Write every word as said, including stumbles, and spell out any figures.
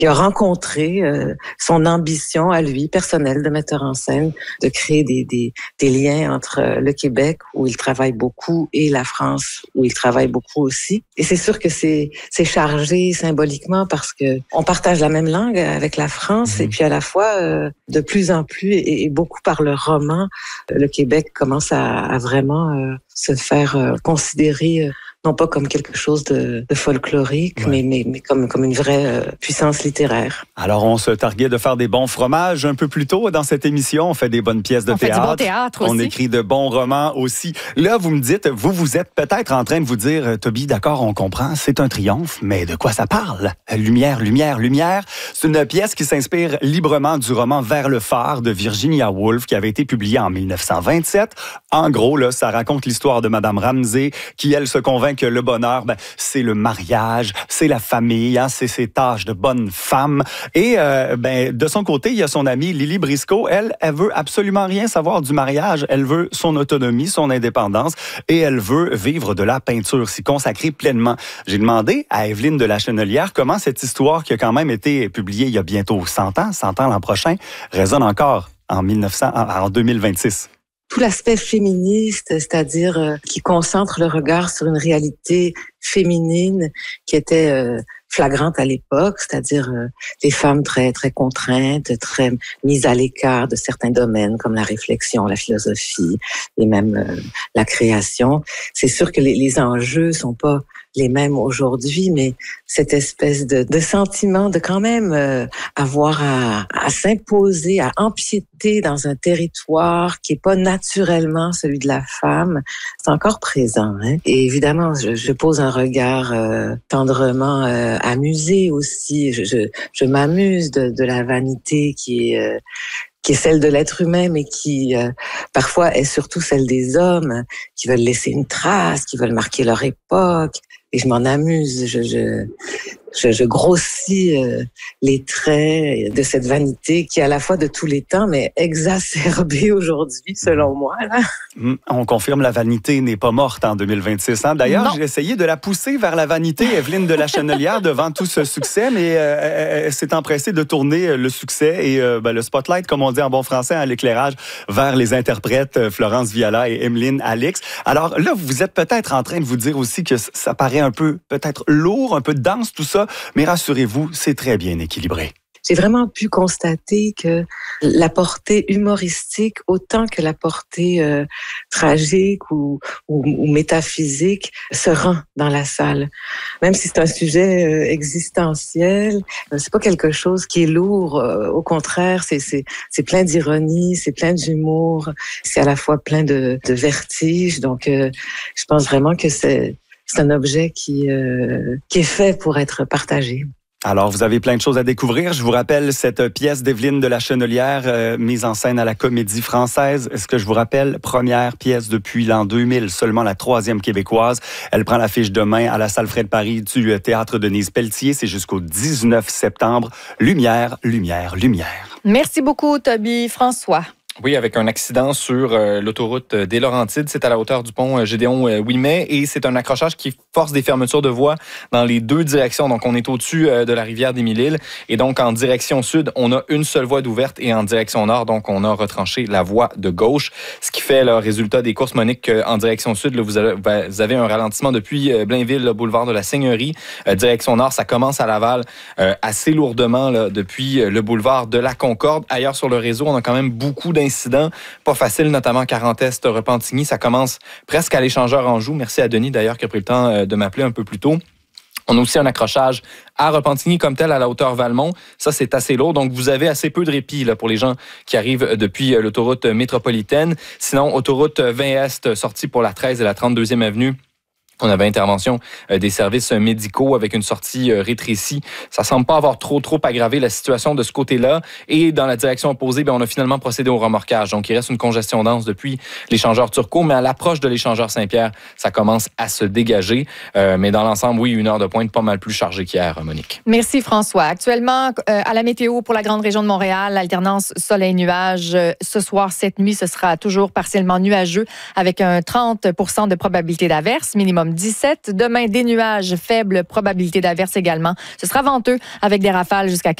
il a rencontré euh, son ambition à lui, personnelle, de metteur en scène, de créer des, des, des liens entre le Québec, où il travaille beaucoup, et la France, où il travaille beaucoup aussi. Et c'est sûr que c'est, c'est chargé symboliquement parce que on partage la même langue avec la France, mmh. et puis à la fois, euh, de plus en plus, et, et beaucoup par le roman, le Québec commence à, à vraiment euh, se faire euh, considérer... Euh, non pas comme quelque chose de, de folklorique, ouais. mais, mais, mais comme, comme une vraie euh, puissance littéraire. Alors, on se targuait de faire des bons fromages un peu plus tôt dans cette émission. On fait des bonnes pièces de on théâtre. On fait du bon théâtre aussi. On écrit de bons romans aussi. Là, vous me dites, vous, vous êtes peut-être en train de vous dire, Toby, d'accord, on comprend, c'est un triomphe, mais de quoi ça parle? Lumière, lumière, lumière. C'est une pièce qui s'inspire librement du roman Vers le phare de Virginia Woolf, qui avait été publié en dix-neuf cent vingt-sept. En gros, là, ça raconte l'histoire de Madame Ramsay, qui, elle, se convainc que le bonheur, ben, c'est le mariage, c'est la famille, hein, c'est ses tâches de bonne femme. Et euh, ben, de son côté, il y a son amie Lily Briscoe. Elle, elle veut absolument rien savoir du mariage. Elle veut son autonomie, son indépendance, et elle veut vivre de la peinture, s'y consacrer pleinement. J'ai demandé à Evelyne de la Chenelière comment cette histoire, qui a quand même été publiée il y a bientôt cent ans, cent ans l'an prochain, résonne encore en, mille neuf cents, en deux mille vingt-six. Tout l'aspect féministe, c'est-à-dire euh, qui concentre le regard sur une réalité féminine qui était euh, flagrante à l'époque, c'est-à-dire euh, des femmes très très contraintes, très mises à l'écart de certains domaines comme la réflexion, la philosophie et même euh, la création. C'est sûr que les, les enjeux sont pas les mêmes aujourd'hui, mais cette espèce de, de sentiment de quand même euh, avoir à, à s'imposer, à empiéter dans un territoire qui est pas naturellement celui de la femme, c'est encore présent. Hein? Et évidemment, je, je pose un regard euh, tendrement euh, amusé aussi. Je, je, je m'amuse de, de la vanité qui est... Euh, qui est celle de l'être humain, mais qui euh, parfois est surtout celle des hommes, qui veulent laisser une trace, qui veulent marquer leur époque. Et je m'en amuse, je, je, je, je grossis euh, les traits de cette vanité qui est à la fois de tous les temps, mais exacerbée aujourd'hui, selon moi. Là. Mmh, on confirme, la vanité n'est pas morte en deux mille vingt-six. Hein? D'ailleurs, non. J'ai essayé de la pousser vers la vanité, Evelyne de la Chenelière, devant tout ce succès, mais euh, elle s'est empressée de tourner le succès et euh, ben, le spotlight, comme on dit en bon français, hein, l'éclairage, vers les interprètes Florence Viala et Emeline Alix. Alors là, vous êtes peut-être en train de vous dire aussi que ça paraît un peu, peut-être lourd, un peu dense, tout ça, mais rassurez-vous, c'est très bien équilibré. J'ai vraiment pu constater que la portée humoristique, autant que la portée euh, tragique ou, ou, ou métaphysique, se rend dans la salle. Même si c'est un sujet euh, existentiel, euh, c'est pas quelque chose qui est lourd. Euh, au contraire, c'est, c'est, c'est plein d'ironie, c'est plein d'humour, c'est à la fois plein de, de vertige. Donc, euh, je pense vraiment que c'est, c'est un objet qui, euh, qui est fait pour être partagé. Alors, vous avez plein de choses à découvrir. Je vous rappelle cette pièce d'Evelyne de la Chenelière, euh, mise en scène à la Comédie Française. Est-ce que je vous rappelle, première pièce depuis l'an deux mille, seulement la troisième québécoise. Elle prend l'affiche demain à la Salle Fred-Paris du Théâtre Denise-Pelletier. C'est jusqu'au dix-neuf septembre. Lumière, lumière, lumière. Merci beaucoup, Toby. François. Oui, avec un accident sur euh, l'autoroute des Laurentides. C'est à la hauteur du pont euh, Gédéon-Ouimet et c'est un accrochage qui force des fermetures de voies dans les deux directions. Donc, on est au-dessus euh, de la rivière des Mille-Îles et donc en direction sud, on a une seule voie d'ouverte et en direction nord, donc on a retranché la voie de gauche. Ce qui fait le résultat des courses, Monique, qu'en direction sud, là, vous, avez, vous avez un ralentissement depuis euh, Blainville, le boulevard de la Seigneurie. Euh, direction nord, ça commence à Laval euh, assez lourdement là, depuis le boulevard de la Concorde. Ailleurs sur le réseau, on a quand même beaucoup d'incidents. Pas facile, notamment Quarante-Est, Repentigny. Ça commence presque à l'échangeur Anjou. Merci à Denis, d'ailleurs, qui a pris le temps de m'appeler un peu plus tôt. On a aussi un accrochage à Repentigny comme tel, à la hauteur Valmont. Ça, c'est assez lourd. Donc, vous avez assez peu de répit là, pour les gens qui arrivent depuis l'autoroute métropolitaine. Sinon, autoroute vingt Est, sortie pour la treize et la trente-deuxième avenue. On avait intervention euh, des services médicaux avec une sortie euh, rétrécie. Ça semble pas avoir trop, trop aggravé la situation de ce côté-là. Et dans la direction opposée, bien, on a finalement procédé au remorquage. Donc, il reste une congestion dense depuis l'échangeur Turcot, mais à l'approche de l'échangeur Saint-Pierre, ça commence à se dégager. Euh, mais dans l'ensemble, oui, une heure de pointe pas mal plus chargée qu'hier, Monique. Merci, François. Actuellement, euh, à la météo pour la grande région de Montréal, alternance soleil-nuage. Euh, ce soir, cette nuit, ce sera toujours partiellement nuageux avec un trente pour cent de probabilité d'averse, minimum dix-sept. Demain, des nuages, faible probabilité d'averse également. Ce sera venteux avec des rafales jusqu'à